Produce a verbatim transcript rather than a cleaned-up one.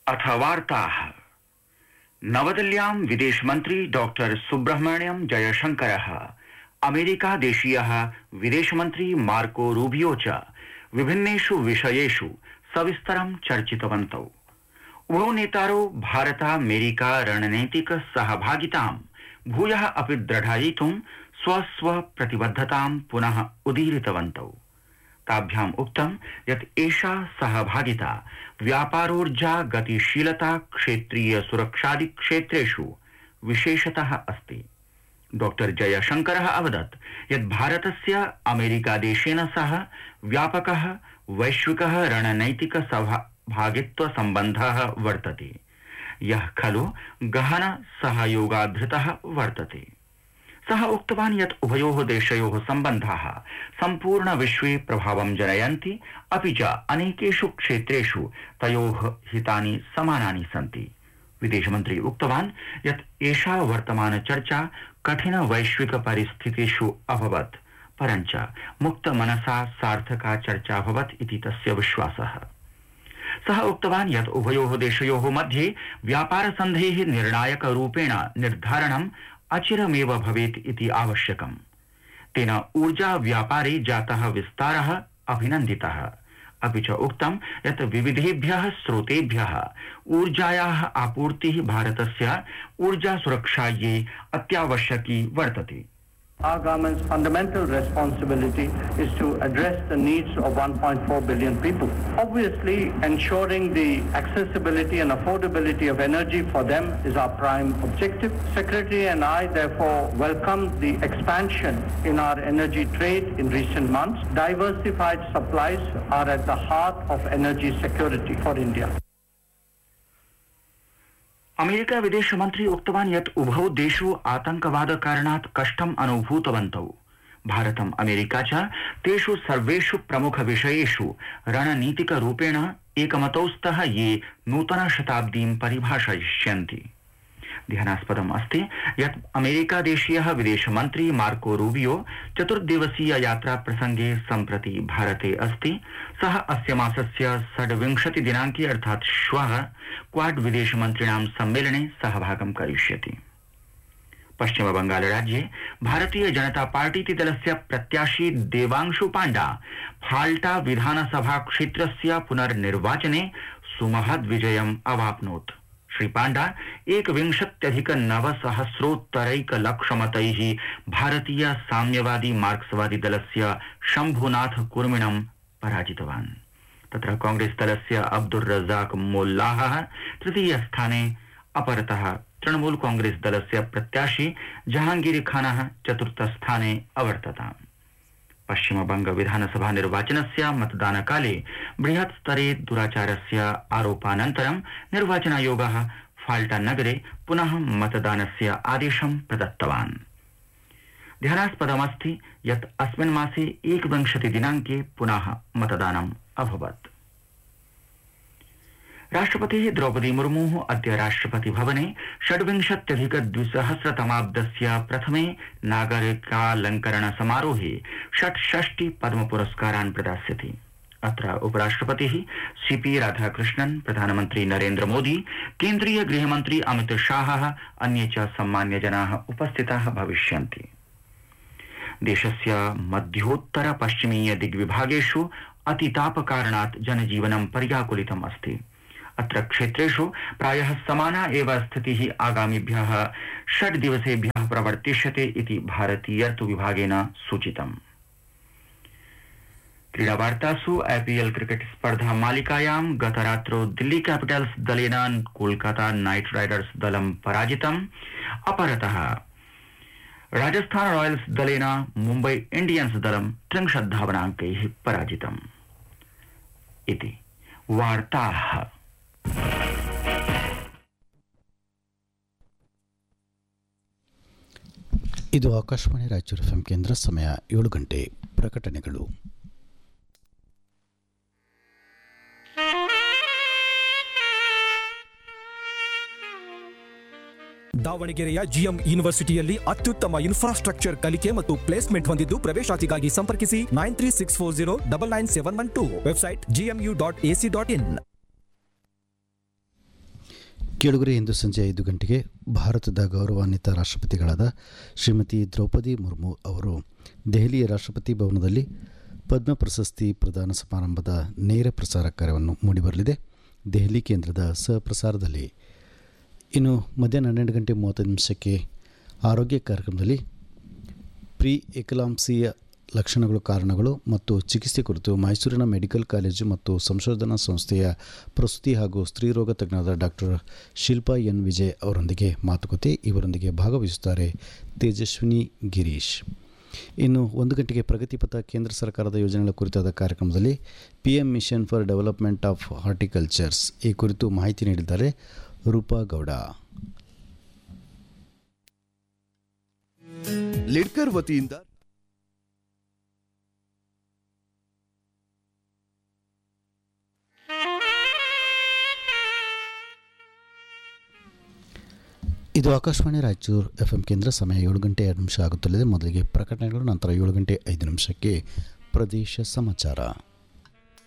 अथ वार्ताः। नवदिल्ल्यां विदेशमन्त्री डॉक्टर सुब्रह्मण्यम जयशंकरः अमेरिकादेशीयः विदेशमन्त्री मार्को रूबियो च विभिन्नेषु विषयेषु सविस्तरं चर्चितवन्तौ। उभौ नेतारौ भारत-अमेरिका रणनैतिक सहभागितां भूयः अपि दृढयितुं स्वस्व प्रतिबद्धतां पुनः उदीरितवन्तौ। ताभ्याम् उक्तं यत् एषा सहभागिता व्यापारोर्जा गतिशीलता क्षेत्रीय सुरक्षादि क्षेत्रेषु विशेषतः अस्ति। डॉक्टर जयशंकरः अवदत् यत् भारतस्य अमेरिकादेशेन सह व्यापकः वैश्विकः रणनैतिक सहभागित्व सम्बन्धः वर्तते, यः खलु गहन सहयोगाधृतः वर्तते। सः उक्तवान् यत् उभयोः देशयोः सम्बन्धाः सम्पूर्ण विश्वे प्रभावं जनयन्ति, अपि च अनेकेषु क्षेत्रेषु तयोः हितानि समानानि सन्ति। विदेशमन्त्री उक्तवान् यत् एषा वर्तमान चर्चा कठिन वैश्विक परिस्थितिषु अभवत्, परञ्च मुक्त मनसा सार्थका चर्चा अभवत् इति तस्य विश्वासः। सः उक्तवान् यत् उभयोः देशयोः मध्ये व्यापार सन्धेः निर्णायक रूपेण निर्धारणम् अचिरमेव भवेत् इति आवश्यकम्। तेन ऊर्जा व्यापारे जातः विस्तारः अभिनन्दितः, अपि च उक्तं यत् विविधेभ्यः स्रोतेभ्यः ऊर्जायाः आपूर्तिः भारतस्य ऊर्जा सुरक्षायै अत्यावश्यकी वर्तते। Our government's fundamental responsibility is to address the needs of one point four billion people. Obviously, ensuring the accessibility and affordability of energy for them is our prime objective. Secretary and I therefore welcome the expansion in our energy trade in recent months. Diversified supplies are at the heart of energy security for India. America विदेशमन्त्री उक्तवान् यत् उभौ देशौ आतंकवाद कारणात् कष्टम् अनुभूतवन्तौ। भारतम् America च तेषु सर्वेषु प्रमुख विषयेषु रणनीतिक रूपेण एकमतौ स्तः, ये नूतन शताब्दीं परिभाषयिष्यन्ति। ध्यानास्पदम् अस्ति यत् अमेरिकादेशीयः विदेशमन्त्री मार्को रूबियो चतुर्दिवसीय यात्रा प्रसंगे सम्प्रति भारते अस्ति। सः अस्य मासस्य षड्विंशति दिनाङ्के अर्थात् श्वः क्वाड विदेशमन्त्रिणां सम्मेलने सहभागं करिष्यति। पश्चिमबंगाल राज्ये भारतीय जनता पार्टीति दलस्य प्रत्याशी देवांशु पाण्डा फाल्टा विधानसभा क्षेत्रस्य पुनर्निर्वाचने सुमहद् विजयम् अवाप्नोत्। श्री पाण्डा एकविंशत्यधिक नवसहस्रोत्तरैक लक्षमतैः भारतीय साम्यवादी मार्क्सवादी दलस्य शम्भुनाथ कुर्मिणं पराजितवान्। तत्र कांग्रेस दलस्य अब्दुर रज़ाक मोल्लाहः तृतीय स्थाने, अपरतः तृणमूल कांग्रेस दलस्य प्रत्याशी जहांगीर खानः चतुर्थ स्थाने अवर्तताम्। पश्चिमबंग विधानसभा निर्वाचनस्य मतदानकाले बृहत् स्तरे दुराचारस्य आरोपानन्तरं निर्वाचन आयोगः फाल्टा नगरे पुनः मतदानस्य आदेशं प्रदत्तवान्। ध्यानास्पदमस्ति यत् अस्मिन् मासे एकविंशति दिनाङ्के पुनः मतदानम् अभवत्। राष्ट्रपतिः द्रौपदी मुर्मुः अद्य राष्ट्रपति भवने षड्विंशत्यधिक द्विसहस्रतमाब्दस्य प्रथमे नागरिकालङ्करण समारोहे षट्षष्टि पद्म पुरस्कारान् प्रदास्यति। अत्र उपराष्ट्रपतिः सीपी राधाकृष्णन्, प्रधानमन्त्री नरेन्द्र मोदी, केन्द्रीय गृहमन्त्री अमित शाहः, अन्ये च सम्मान्यजनाः उपस्थिताः भविष्यन्ति। देशस्य मध्योत्तर पश्चिमीय दिग्विभागेषु अतितापकारणात् जनजीवनं पर्याकुलितम् अस्ति। अत्र क्षेत्रेषु प्रायः समाना एव स्थितिः आगामिभ्यः षड् दिवसेभ्यः प्रवर्तिष्यते इति भारतीय ऋतुविभागेन सूचितम्। क्रीडावार्तासु आईपीएल क्रिकेट स्पर्धा मालिकायां गतरात्रौ दिल्ली कैपिटल्स दलेन कोलकाता नाइट राइडर्स दलं पराजितम्। अपरतः राजस्थान रॉयल्स दलेन मुम्बई इंडियंस दलं त्रिंशत् धावनाङ्कैः पराजितम्। इति वार्ताः। ಇದು ಆಕಾಶವಾಣಿ ರಾಯಚೂರು ಎಫ್ಎಂ ಕೇಂದ್ರ. ಸಮಯ ಏಳು ಗಂಟೆ. ಪ್ರಕಟಣೆಗಳು. ದಾವಣಗೆರೆಯ ಜಿಎಂ ಯೂನಿವರ್ಸಿಟಿಯಲ್ಲಿ ಅತ್ಯುತ್ತಮ ಇನ್ಫ್ರಾಸ್ಟ್ರಕ್ಚರ್ ಕಲಿಕೆ ಮತ್ತು ಪ್ಲೇಸ್ಮೆಂಟ್ ಹೊಂದಿದ್ದು ಪ್ರವೇಶಾತಿಗಾಗಿ ಸಂಪರ್ಕಿಸಿ nine three six four zero double nine seven one two. Website GMU dot AC dot in. ಕೇಳುಗರೆ ಇಂದು ಸಂಜೆ ಐದು ಗಂಟೆಗೆ ಭಾರತದ ಗೌರವಾನ್ವಿತ ರಾಷ್ಟ್ರಪತಿಗಳಾದ ಶ್ರೀಮತಿ ದ್ರೌಪದಿ ಮುರ್ಮು ಅವರು ದೆಹಲಿಯ ರಾಷ್ಟ್ರಪತಿ ಭವನದಲ್ಲಿ ಪದ್ಮ ಪ್ರಶಸ್ತಿ ಪ್ರದಾನ ಸಮಾರಂಭದ ನೇರ ಪ್ರಸಾರ ಕಾರ್ಯವನ್ನು ಮೂಡಿಬರಲಿದೆ ದೆಹಲಿ ಕೇಂದ್ರದ ಸಹಪ್ರಸಾರದಲ್ಲಿ. ಇನ್ನು ಮಧ್ಯಾಹ್ನ ಹನ್ನೆರಡು ಗಂಟೆ ಮೂವತ್ತೈದು ನಿಮಿಷಕ್ಕೆ ಆರೋಗ್ಯ ಕಾರ್ಯಕ್ರಮದಲ್ಲಿ ಪ್ರೀ ಎಕ್ಲಾಂಪ್ಸಿಯ ಲಕ್ಷಣಗಳು, ಕಾರಣಗಳು ಮತ್ತು ಚಿಕಿತ್ಸೆ ಕುರಿತು ಮೈಸೂರಿನ ಮೆಡಿಕಲ್ ಕಾಲೇಜು ಮತ್ತು ಸಂಶೋಧನಾ ಸಂಸ್ಥೆಯ ಪ್ರಸೂತಿ ಹಾಗೂ ಸ್ತ್ರೀರೋಗ ತಜ್ಞರಾದ ಡಾಕ್ಟರ್ ಶಿಲ್ಪಾ ಎನ್ ವಿಜಯ್ ಅವರೊಂದಿಗೆ ಮಾತುಕತೆ. ಇವರೊಂದಿಗೆ ಭಾಗವಹಿಸುತ್ತಾರೆ ತೇಜಸ್ವಿನಿ ಗಿರೀಶ್. ಇನ್ನು ಒಂದು ಗಂಟೆಗೆ ಪ್ರಗತಿಪಥ ಕೇಂದ್ರ ಸರ್ಕಾರದ ಯೋಜನೆಗಳ ಕುರಿತಾದ ಕಾರ್ಯಕ್ರಮದಲ್ಲಿ P M mission for development of ಹಾರ್ಟಿಕಲ್ಚರ್ಸ್ ಈ ಕುರಿತು ಮಾಹಿತಿ ನೀಡಿದ್ದಾರೆ ರೂಪಾ ಗೌಡ. ಲಿಡ್ಕರ್ ವತಿಯಿಂದ ಇದು ಆಕಾಶವಾಣಿ ರಾಯಚೂರು ಎಫ್ ಎಂ ಕೇಂದ್ರ. ಸಮಯ ಏಳು ಗಂಟೆ ಎರಡು ನಿಮಿಷ ಆಗುತ್ತಲಿದೆ. ಮೊದಲಿಗೆ ಪ್ರಕಟಣೆಗಳು, ನಂತರ ಏಳು ಗಂಟೆ ಐದು ನಿಮಿಷಕ್ಕೆ ಪ್ರದೇಶ ಸಮಾಚಾರ.